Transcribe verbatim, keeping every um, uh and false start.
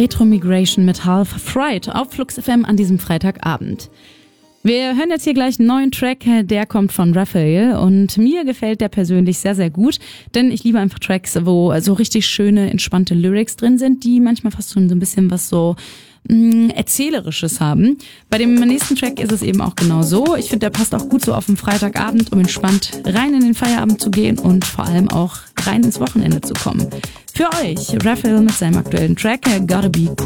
Retro Migration mit Half Fright auf Flux F M an diesem Freitagabend. Wir hören jetzt hier gleich einen neuen Track, der kommt von Raphael und mir gefällt der persönlich sehr, sehr gut, denn ich liebe einfach Tracks, wo so richtig schöne, entspannte Lyrics drin sind, die manchmal fast schon so ein bisschen was so mh, Erzählerisches haben. Bei dem nächsten Track ist es eben auch genau so. Ich finde, der passt auch gut so auf den Freitagabend, um entspannt rein in den Feierabend zu gehen und vor allem auch rein ins Wochenende zu kommen. Für euch Raphael mit seinem aktuellen Track Gotta Be